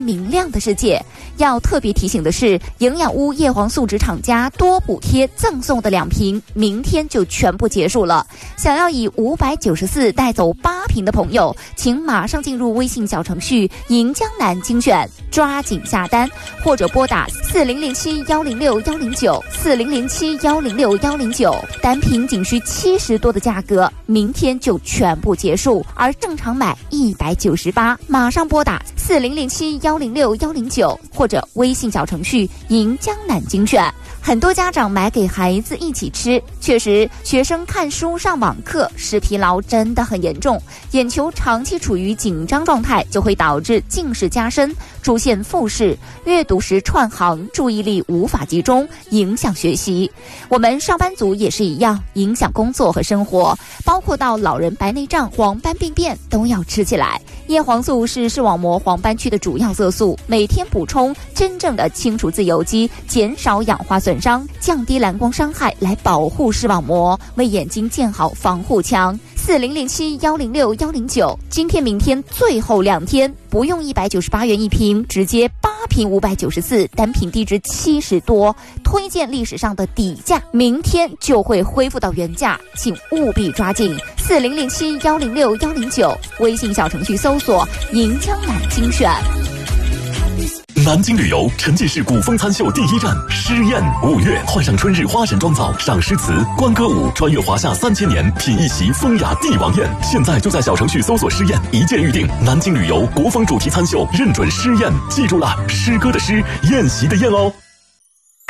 明亮的世界。要特别提醒的是，营养屋叶黄素值厂家多补贴赠送的2瓶，明天就全部结束了。想要以594带走8瓶的朋友，请马上进入微信小程序银江南精选，抓紧下单，或者拨打4007-106-109，4007-106-109，单瓶仅需70多的价格，明天就全部结束，而正常买198，马上拨打4007-106-109，或者微信小程序银江南精选。很多家长买给孩子一起吃，确实学生看书上网课视疲劳真的很严重，眼球长期处于紧张状态就会导致近视加深，出现复视，阅读时串行，注意力无法集中，影响学习。我们上班族也是一样，影响工作和生活，包括到老人白内障、黄斑病变都要吃起来。叶黄素是视网膜黄斑区的主要色素，每天补充，真正的清除自由基，减少氧化损伤，降低蓝光伤害，来保护视网膜，为眼睛建好防护墙。4007-106-109，今天明天最后2天，不用198元一瓶，直接8瓶594，单瓶低至70多，推荐历史上的底价，明天就会恢复到原价，请务必抓紧。4007-106-109，微信小程序搜索银江南精选。 南京旅游沉浸式古风餐秀第1站诗宴，5月换上春日花神妆造，赏诗词，观歌舞，穿越华夏3000年，品一席风雅帝王宴。现在就在小程序搜索诗宴，一键预定。南京旅游国风主题餐秀，认准诗宴，记住了，诗歌的诗，宴席的宴哦。